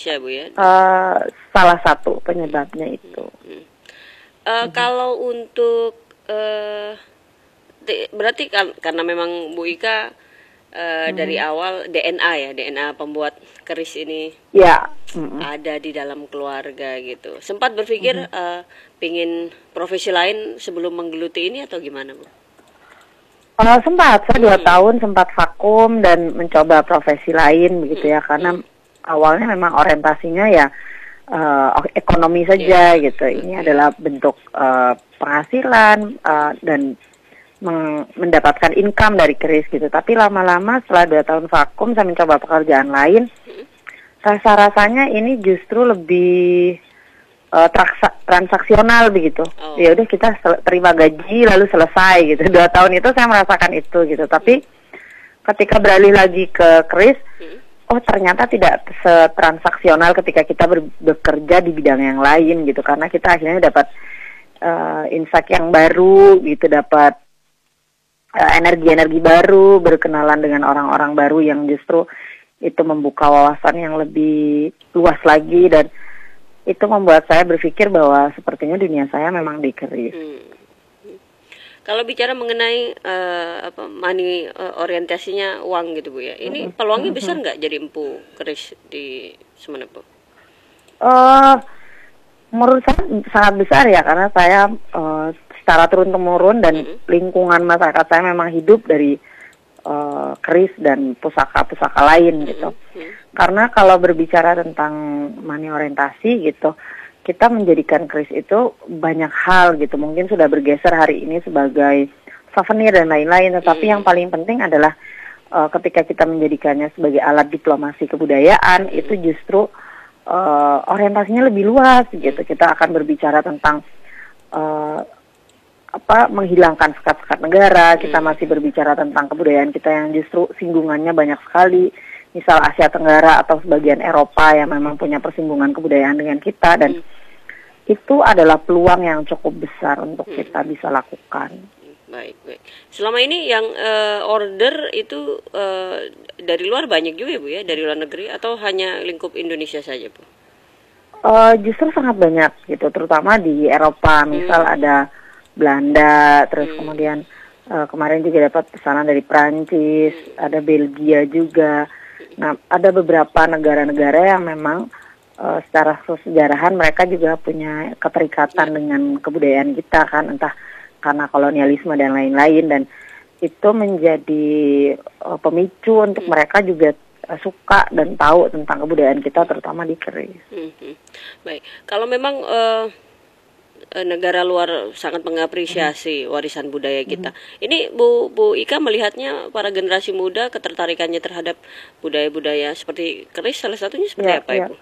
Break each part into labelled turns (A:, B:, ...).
A: Indonesia, Bu ya?
B: Salah satu penyebabnya itu.
A: Kalau untuk berarti karena memang Bu Ika dari awal DNA pembuat keris ini
B: Ya.
A: ada di dalam keluarga gitu. Sempat berpikir pingin profesi lain sebelum menggeluti ini atau gimana, Bu?
B: Sempat, saya 2 tahun sempat vakum dan mencoba profesi lain begitu ya, karena awalnya memang orientasinya ya ekonomi saja gitu. Ini adalah bentuk penghasilan dan mendapatkan income dari keris gitu. Tapi lama-lama setelah 2 tahun vakum saya mencoba pekerjaan lain, rasa-rasanya ini justru lebih transaksional begitu. Ya udah kita terima gaji lalu selesai gitu. 2 tahun itu saya merasakan itu gitu. Tapi ketika beralih lagi ke keris, ternyata tidak setransaksional ketika kita bekerja di bidang yang lain gitu. Karena kita akhirnya dapat insight yang baru gitu, dapat energi-energi baru, berkenalan dengan orang-orang baru yang justru itu membuka wawasan yang lebih luas lagi, dan itu membuat saya berpikir bahwa sepertinya dunia saya memang di keris.
A: Kalau bicara mengenai money orientasinya uang gitu Bu ya, ini peluangnya besar nggak jadi empu keris di Sumeneb, Bu?
B: Menurut saya sangat besar ya, karena saya secara turun-temurun dan lingkungan masyarakat saya memang hidup dari keris dan pusaka-pusaka lain gitu. Karena kalau berbicara tentang money orientasi gitu, kita menjadikan keris itu banyak hal gitu. Mungkin sudah bergeser hari ini sebagai souvenir dan lain-lain, tetapi yang paling penting adalah ketika kita menjadikannya sebagai alat diplomasi kebudayaan, itu justru orientasinya lebih luas gitu. Kita akan berbicara tentang menghilangkan sekat-sekat negara. Kita masih berbicara tentang kebudayaan kita yang justru singgungannya banyak sekali, misal Asia Tenggara atau sebagian Eropa yang memang punya persinggungan kebudayaan dengan kita, dan itu adalah peluang yang cukup besar untuk kita bisa lakukan.
A: Baik. Selama ini yang order itu dari luar banyak juga Bu ya, dari luar negeri, atau hanya lingkup Indonesia saja Bu?
B: Justru sangat banyak gitu, terutama di Eropa, misal ada Belanda, terus kemudian kemarin juga dapat pesanan dari Prancis, ada Belgia juga. Nah, ada beberapa negara-negara yang memang secara kesejarahan mereka juga punya keterikatan dengan kebudayaan kita kan, entah karena kolonialisme dan lain-lain, dan itu menjadi pemicu untuk mereka juga suka dan tahu tentang kebudayaan kita, terutama di keris.
A: Baik, kalau memang negara luar sangat mengapresiasi warisan budaya kita. Ini Bu Ika melihatnya para generasi muda ketertarikannya terhadap budaya-budaya seperti keris salah satunya seperti apa Ibu?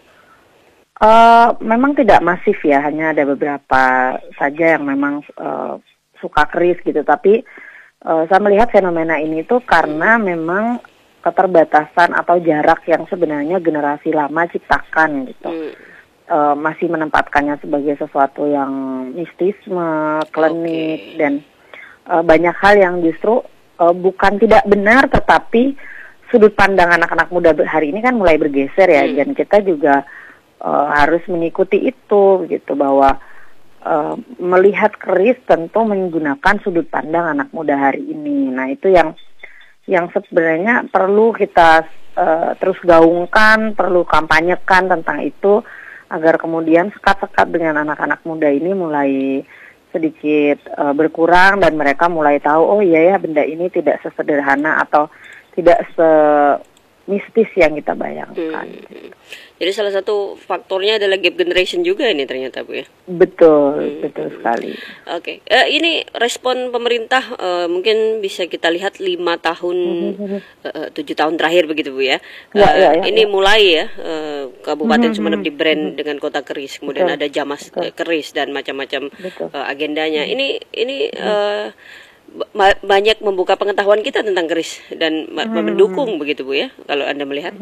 B: Memang tidak masif ya, hanya ada beberapa saja yang memang suka keris gitu. Tapi saya melihat fenomena ini tuh karena memang keterbatasan atau jarak yang sebenarnya generasi lama ciptakan gitu. Masih menempatkannya sebagai sesuatu yang mistisme, klinik, dan banyak hal yang justru bukan tidak benar, tetapi sudut pandang anak-anak muda hari ini kan mulai bergeser ya, dan kita juga harus mengikuti itu gitu, bahwa melihat keris tentu menggunakan sudut pandang anak muda hari ini. Nah, itu yang sebenarnya perlu kita terus gaungkan, perlu kampanyekan tentang itu, agar kemudian sekat-sekat dengan anak-anak muda ini mulai sedikit berkurang, dan mereka mulai tahu, oh iya ya, benda ini tidak sesederhana atau tidak semistis yang kita bayangkan.
A: Jadi salah satu faktornya adalah gap generation juga ini ternyata Bu ya?
B: Betul sekali.
A: Oke. Ini respon pemerintah mungkin bisa kita lihat 5 tahun, 7 tahun terakhir begitu Bu ya. Ini mulai ya, Kabupaten Sumeneb di brand dengan kota keris, kemudian ada Jamas keris dan macam-macam agendanya. Ini banyak membuka pengetahuan kita tentang keris dan mendukung begitu Bu ya, kalau Anda melihat.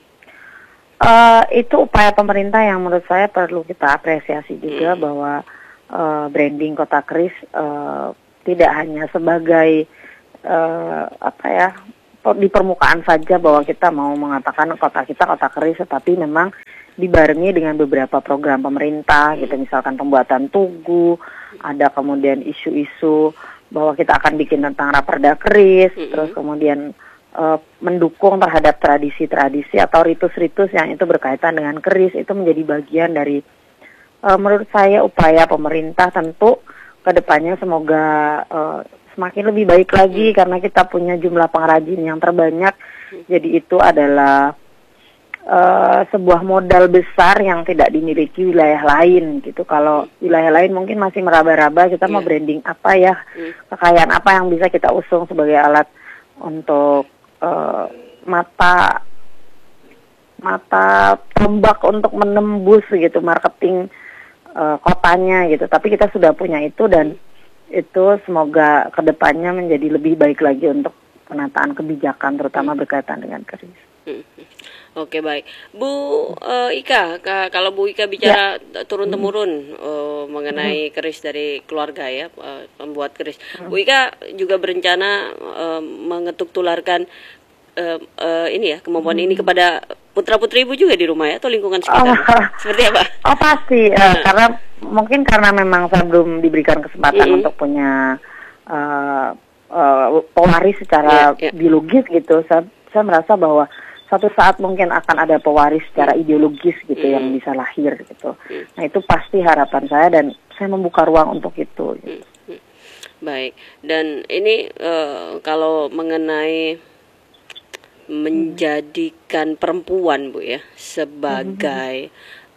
B: Itu upaya pemerintah yang menurut saya perlu kita apresiasi juga, bahwa branding kota keris tidak hanya sebagai di permukaan saja bahwa kita mau mengatakan kota kita kota keris, tetapi memang dibarengi dengan beberapa program pemerintah gitu, misalkan pembuatan tugu, ada kemudian isu-isu bahwa kita akan bikin tentang raperda keris, terus kemudian mendukung terhadap tradisi-tradisi atau ritus-ritus yang itu berkaitan dengan keris, itu menjadi bagian dari menurut saya upaya pemerintah. Tentu kedepannya semoga semakin lebih baik lagi karena kita punya jumlah pengrajin yang terbanyak, jadi itu adalah sebuah modal besar yang tidak dimiliki wilayah lain gitu. Kalau wilayah lain mungkin masih meraba-raba kita mau branding apa ya, kekayaan apa yang bisa kita usung sebagai alat untuk mata tombak untuk menembus gitu marketing kotanya gitu. Tapi kita sudah punya itu, dan itu semoga kedepannya menjadi lebih baik lagi untuk penataan kebijakan terutama berkaitan dengan keris.
A: Oke, baik, Bu Ika. Kalau Bu Ika bicara turun-temurun mengenai keris dari keluarga ya, pembuat keris. Bu Ika juga berencana mengetuk tularkan ini ya, kemampuan ini kepada putra-putri Ibu juga di rumah ya, atau lingkungan sekitar. Seperti apa?
B: Oh pasti, karena memang saya belum diberikan kesempatan untuk punya pewaris secara biologis gitu. Saya merasa bahwa suatu saat mungkin akan ada pewaris secara ideologis gitu yang bisa lahir gitu. Nah itu pasti harapan saya, dan saya membuka ruang untuk itu. Gitu.
A: Baik, dan ini kalau mengenai menjadikan perempuan Bu ya sebagai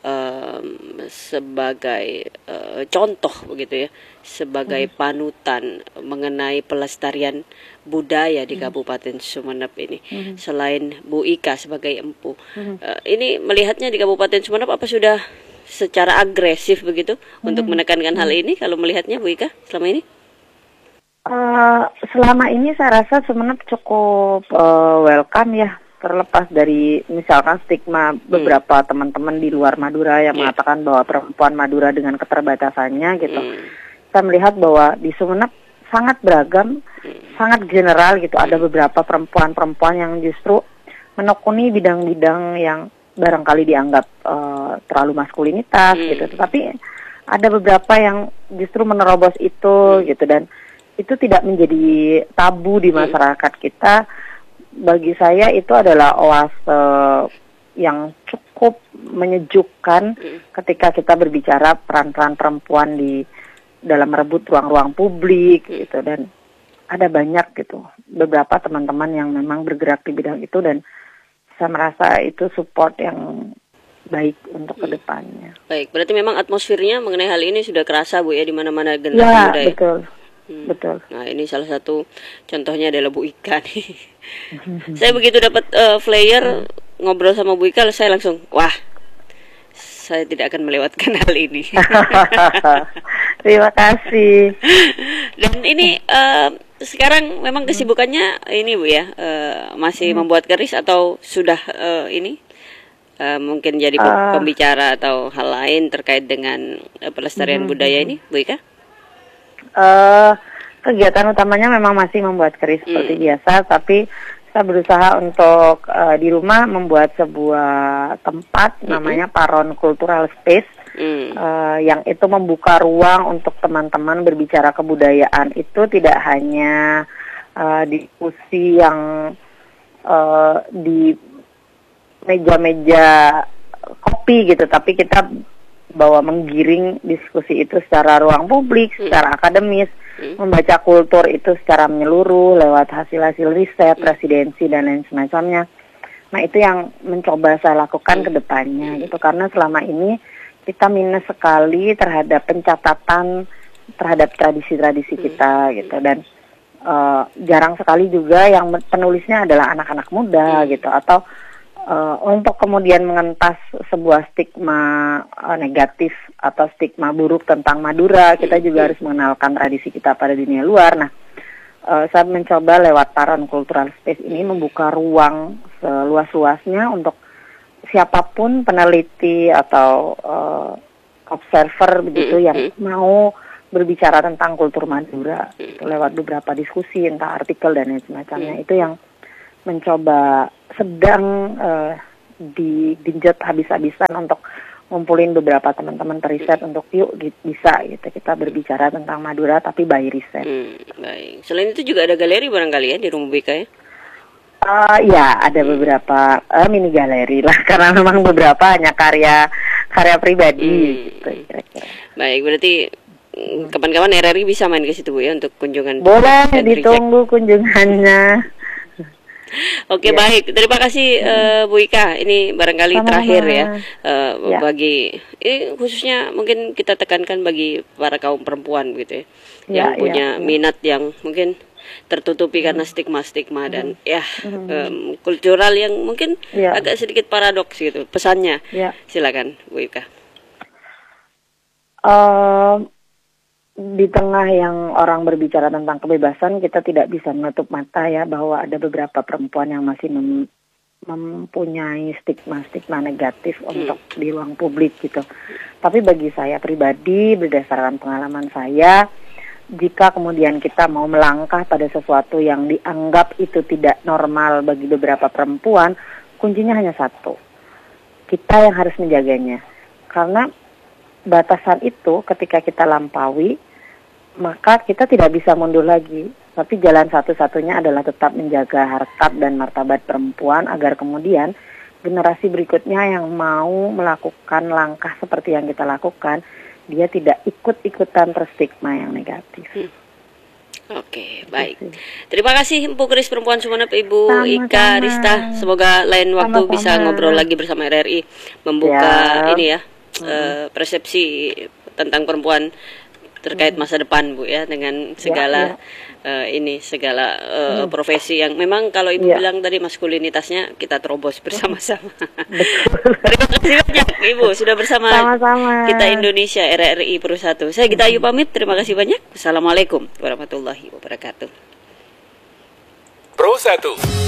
A: contoh begitu ya, sebagai panutan mengenai pelestarian budaya di Kabupaten Sumeneb ini. Selain Bu Ika sebagai empu, ini melihatnya di Kabupaten Sumeneb apa sudah secara agresif begitu untuk menekankan hal ini? Kalau melihatnya Bu Ika selama ini?
B: Selama ini saya rasa Sumeneb cukup welcome ya, terlepas dari misalkan stigma beberapa teman-teman di luar Madura yang mengatakan bahwa perempuan Madura dengan keterbatasannya gitu. Saya melihat bahwa di Sumeneb sangat beragam, sangat general gitu. Ada beberapa perempuan-perempuan yang justru menekuni bidang-bidang yang barangkali dianggap terlalu maskulinitas gitu. Tetapi ada beberapa yang justru menerobos itu gitu, dan itu tidak menjadi tabu di masyarakat kita. Bagi saya itu adalah oase yang cukup menyejukkan ketika kita berbicara peran-peran perempuan di dalam merebut ruang-ruang publik gitu. Dan ada banyak gitu beberapa teman-teman yang memang bergerak di bidang itu, dan saya merasa itu support yang baik untuk kedepannya.
A: Baik, berarti memang atmosfernya mengenai hal ini sudah kerasa Bu ya di mana-mana generasi muda ya.
B: Betul. Betul.
A: Nah ini salah satu contohnya adalah Bu Ika nih. Saya begitu dapat flyer ngobrol sama Bu Ika, saya langsung wah, saya tidak akan melewatkan hal ini.
B: Terima kasih.
A: Dan ini sekarang memang kesibukannya ini Bu ya, masih membuat keris atau sudah ini mungkin jadi pembicara atau hal lain terkait dengan pelestarian budaya ini Bu Ika?
B: Kegiatan utamanya memang masih membuat keris seperti biasa, tapi saya berusaha untuk di rumah membuat sebuah tempat namanya Paron Cultural Space, yang itu membuka ruang untuk teman-teman berbicara kebudayaan. Itu tidak hanya diskusi yang di meja-meja kopi gitu, tapi kita bahwa menggiring diskusi itu secara ruang publik, secara akademis, membaca kultur itu secara menyeluruh lewat hasil-hasil riset, residensi dan lain semacamnya. Nah itu yang mencoba saya lakukan ke depannya gitu, karena selama ini kita minus sekali terhadap pencatatan terhadap tradisi-tradisi kita gitu, dan jarang sekali juga yang penulisnya adalah anak-anak muda gitu, atau untuk kemudian mengentas sebuah stigma negatif atau stigma buruk tentang Madura, kita juga harus mengenalkan tradisi kita pada dunia luar. Nah, saya mencoba lewat Paron Cultural Space ini membuka ruang seluas-luasnya untuk siapapun peneliti atau observer begitu yang mau berbicara tentang kultur Madura gitu, lewat beberapa diskusi, entah artikel dan lain semacamnya. Itu yang mencoba sedang digenjot habis-habisan untuk ngumpulin beberapa teman-teman periset untuk yuk bisa gitu kita berbicara tentang Madura tapi by riset.
A: Baik. Selain itu juga ada galeri barangkali ya di Rumah BK ya?
B: Ya ada beberapa mini galeri lah karena memang beberapa hanya karya pribadi gitu kira-kira.
A: Baik, berarti kapan-kapan RRI bisa main ke situ Bu ya untuk kunjungan.
B: Boleh ditunggu kunjungannya.
A: Oke, baik. Terima kasih Bu Ika. Ini barangkali
B: Sama-sama.
A: terakhir ya, bagi khususnya mungkin kita tekankan bagi para kaum perempuan gitu ya, yang punya minat yang mungkin tertutupi karena stigma-stigma dan kultural yang mungkin agak sedikit paradoks gitu. Pesannya, silakan Bu Ika.
B: Di tengah yang orang berbicara tentang kebebasan, kita tidak bisa menutup mata ya bahwa ada beberapa perempuan yang masih mempunyai stigma-stigma negatif untuk di ruang publik gitu. Tapi bagi saya pribadi, berdasarkan pengalaman saya, jika kemudian kita mau melangkah pada sesuatu yang dianggap itu tidak normal bagi beberapa perempuan, kuncinya hanya satu. Kita yang harus menjaganya. Karena batasan itu ketika kita lampaui, maka kita tidak bisa mundur lagi. Tapi jalan satu-satunya adalah tetap menjaga harkat dan martabat perempuan agar kemudian generasi berikutnya yang mau melakukan langkah seperti yang kita lakukan, dia tidak ikut-ikutan terstigma yang negatif.
A: Oke, baik. Terima kasih Empu Keris Perempuan Sumeneb Ibu Ika Rista. Semoga lain waktu bisa ngobrol lagi bersama RRI, membuka ini ya, persepsi tentang perempuan terkait masa depan Bu ya, dengan segala segala profesi yang memang kalau Ibu bilang tadi maskulinitasnya kita terobos bersama-sama. Terima kasih banyak Ibu sudah bersama kita Indonesia RRI Pro1. Saya Gita Ayu pamit, terima kasih banyak. Assalamualaikum warahmatullahi wabarakatuh.
C: Pro1